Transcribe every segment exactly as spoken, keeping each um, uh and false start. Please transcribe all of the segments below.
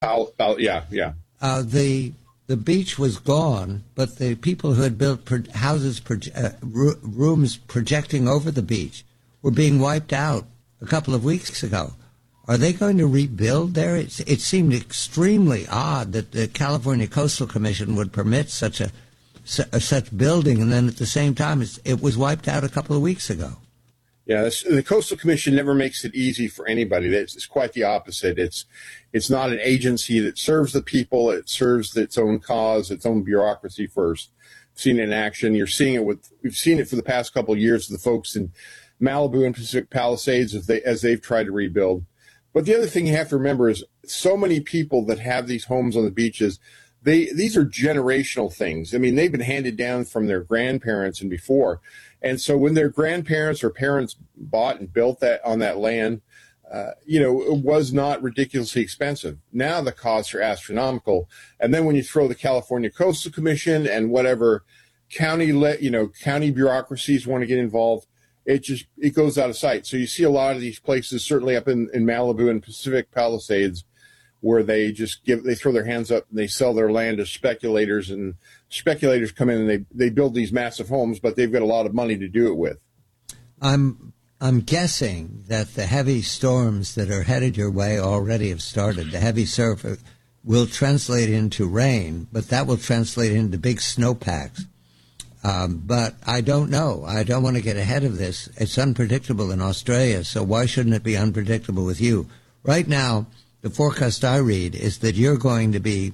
I'll, I'll, yeah, yeah. Uh, the the beach was gone, but the people who had built pro- houses, pro- uh, ro- rooms projecting over the beach were being wiped out a couple of weeks ago. Are they going to rebuild there? It's, it seemed extremely odd that the California Coastal Commission would permit such a, su- a such building, and then at the same time, it's, it was wiped out a couple of weeks ago. Yeah, this, the Coastal Commission never makes it easy for anybody. It's, it's quite the opposite. It's it's not an agency that serves the people. It serves its own cause, its own bureaucracy first. Seen it in action. You're seeing it with. We've seen it for the past couple of years. The folks in Malibu and Pacific Palisades, as they as they've tried to rebuild. But the other thing you have to remember is so many people that have these homes on the beaches. They these are generational things. I mean, they've been handed down from their grandparents and before. And so when their grandparents or parents bought and built that on that land, uh, you know, it was not ridiculously expensive. Now the costs are astronomical. And then when you throw the California Coastal Commission and whatever county, le- you know, county bureaucracies want to get involved, it just it goes out of sight. So you see a lot of these places, certainly up in, in Malibu and Pacific Palisades, where they just give, they throw their hands up and they sell their land to speculators, and speculators come in and they, they build these massive homes, but they've got a lot of money to do it with. I'm I'm guessing that the heavy storms that are headed your way already have started. The heavy surf will translate into rain, but that will translate into big snowpacks. Um, but I don't know. I don't want to get ahead of this. It's unpredictable in Australia, so why shouldn't it be unpredictable with you? Right now, the forecast I read is that you're going to be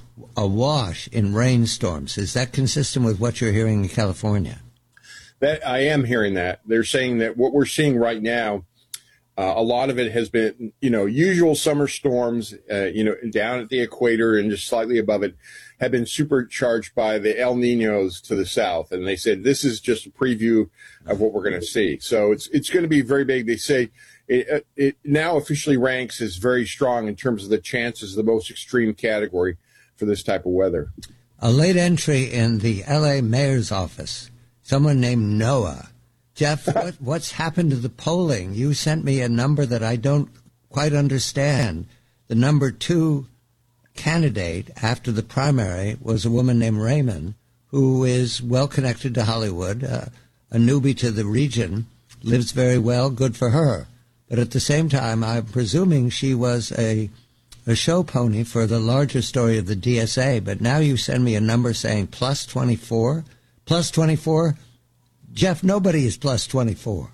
awash in rainstorms. Is that consistent with what you're hearing in California? That I am hearing that. They're saying that what we're seeing right now, uh, a lot of it has been, you know, usual summer storms, uh, you know, down at the equator and just slightly above it, have been supercharged by the El Niños to the south. And they said this is just a preview of what we're going to see. So it's it's going to be very big. They say it, it now officially ranks as very strong in terms of the chances, the most extreme category for this type of weather. A late entry in the L A mayor's office, someone named Noah. Jeff, what, what's happened to the polling? You sent me a number that I don't quite understand. The number two candidate after the primary was a woman named Raymond, who is well connected to Hollywood, uh, a newbie to the region, lives very well, good for her. But at the same time, I'm presuming she was a a show pony for the larger story of the D S A. But now you send me a number saying plus twenty-four. Plus twenty-four? Jeff, nobody is plus twenty-four.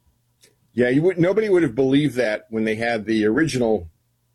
Yeah, you would, nobody would have believed that when they had the original,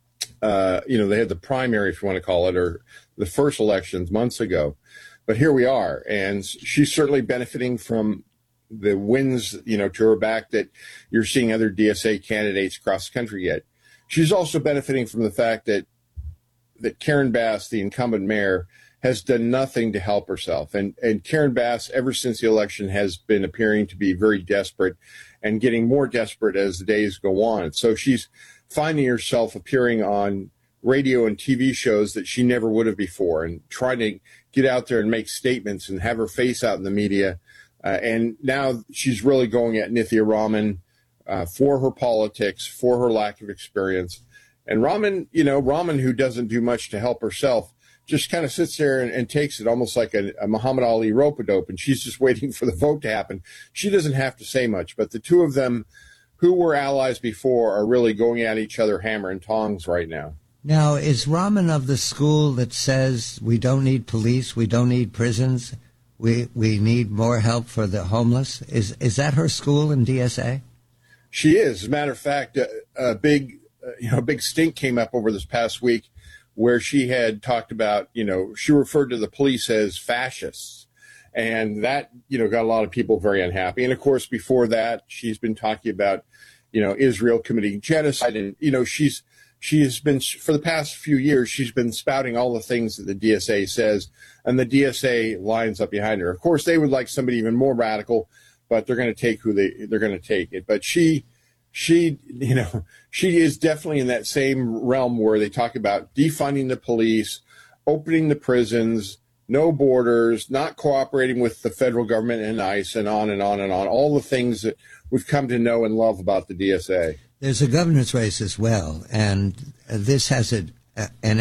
uh, you know, they had the primary, if you want to call it, or the first elections months ago. But here we are, and she's certainly benefiting from the wins, you know, to her back that you're seeing other D S A candidates across the country get. She's also benefiting from the fact that that Karen Bass, the incumbent mayor, has done nothing to help herself. And and Karen Bass, ever since the election, has been appearing to be very desperate and getting more desperate as the days go on. So she's finding herself appearing on radio and T V shows that she never would have before, and trying to get out there and make statements and have her face out in the media. Uh, and now she's really going at Nithya Raman uh, for her politics, for her lack of experience. And Raman, you know, Raman, who doesn't do much to help herself, just kind of sits there and, and takes it almost like a, a Muhammad Ali rope-a-dope, and she's just waiting for the vote to happen. She doesn't have to say much, but the two of them who were allies before are really going at each other hammer and tongs right now. Now, is Raman of the school that says we don't need police, we don't need prisons, we we need more help for the homeless? Is is that her school in D S A? She is. As a matter of fact, a, a big, uh, you know, a big stink came up over this past week, where she had talked about, you know, she referred to the police as fascists. And that, you know, got a lot of people very unhappy. And, of course, before that, she's been talking about, you know, Israel committing genocide. And, you know, she's she has been, for the past few years, she's been spouting all the things that the D S A says, and the D S A lines up behind her. Of course, they would like somebody even more radical, but they're going to take who they, they're going to take it. But she... She, you know, she is definitely in that same realm where they talk about defunding the police, opening the prisons, no borders, not cooperating with the federal government and ICE, and on and on and on. All the things that we've come to know and love about the D S A. There's a governor's race as well, and this has a, uh, and